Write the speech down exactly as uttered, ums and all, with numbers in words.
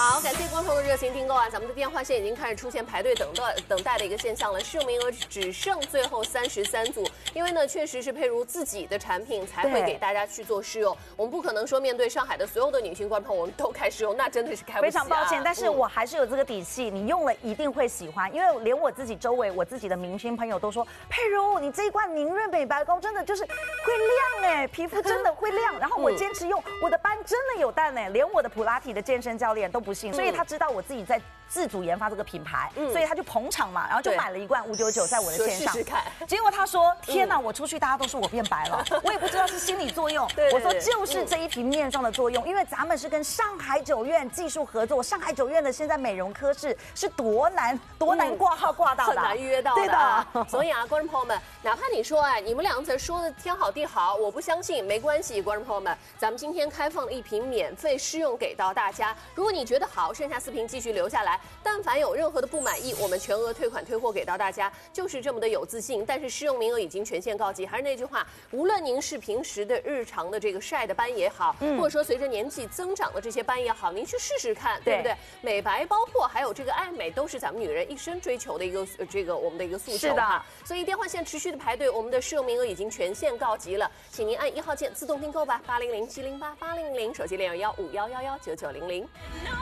好，感谢观众的热情订购啊！咱们的电话线已经开始出现排队等待等待的一个现象了，试用名额只剩最后三十三组。因为呢，确实是佩如自己的产品才会给大家去做试用，我们不可能说面对上海的所有的女性观众朋友，我们都开试用，那真的是开不起、啊。 非常抱歉，但是我还是有这个底气，嗯、你用了一定会喜欢，因为连我自己周围我自己的明星朋友都说，佩如你这一罐凝润美白膏真的就是会亮哎，皮肤真的会亮。然后我坚持用，我的斑真的有淡哎，连我的普拉提的健身教练都不信，所以他知道我自己在自主研发这个品牌，嗯、所以他就捧场嘛，然后就买了一罐五九九在我的线上， 试试看。 结果他说：“天哪，我出去大家都说我变白了，我也不知道是心理作用。”我说就是这一瓶面霜的作用，因为咱们是跟上海九院技术合作，上海九院的现在美容科室是多难多难挂号挂到的， 很难预约到的。对的。所以啊，观众朋友们，哪怕你说啊，你们两个说的天好地好，我不相信，没关系，观众朋友们，咱们今天开放了一瓶免费试用给到大家。如果你觉得好，剩下四瓶继续留下来。但凡有任何的不满意，我们全额退款退货给到大家，就是这么的有自信。但是试用名额已经全线告急，还是那句话，无论您是平时的日常的这个晒的斑也好，嗯、或者说随着年纪增长的这些斑也好，您去试试看，对不对？美白包括还有这个爱美，都是咱们女人一生追求的一个这个我们的一个诉求。 是的， 所以电话线持续的排队，我们的试用名额已经全线告急了，请您按一号键自动订购吧，八零零七零八八零零，手机零二幺五幺幺幺九九零零。